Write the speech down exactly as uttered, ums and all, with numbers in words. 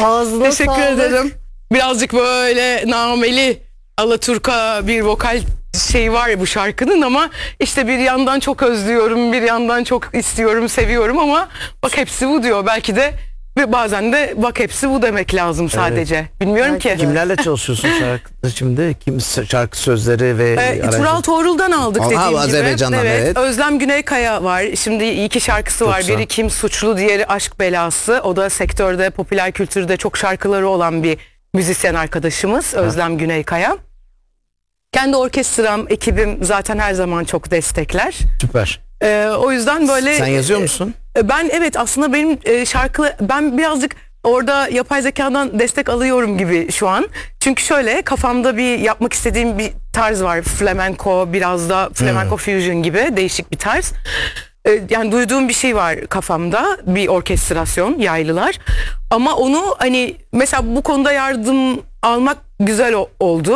Ağzına Teşekkür sağlık. ederim. Birazcık böyle nameli alaturka bir vokal şey var ya bu şarkının, ama işte bir yandan çok özlüyorum, bir yandan çok istiyorum, seviyorum, ama bak hepsi bu diyor. Belki de ve bazen de bak hepsi bu demek lazım sadece. Evet. Bilmiyorum Belki ki. de. Kimlerle çalışıyorsun şarkıda şimdi? Kim şarkı sözleri ve Ee, Tural Tuğrul'dan aldık Ha, dediğim gibi. Azerbaycan'dan, evet. Özlem Güneykaya var. Şimdi iki şarkısı var. güzel. Biri Kim Suçlu, diğeri Aşk Belası. O da sektörde, popüler kültürde çok şarkıları olan bir müzisyen arkadaşımız. Özlem Güneykaya. Kendi orkestram, ekibim zaten her zaman çok destekler. Süper. Ee, o yüzden böyle... Sen yazıyor musun? E, Ben evet, aslında benim e, şarkı, ben birazcık orada yapay zekadan destek alıyorum gibi şu an. Çünkü şöyle kafamda bir yapmak istediğim bir tarz var. Flamenco, biraz da flamenco fusion gibi değişik bir tarz. E, yani duyduğum bir şey var kafamda, bir orkestrasyon, yaylılar. Ama onu hani mesela bu konuda yardım almak güzel o- oldu.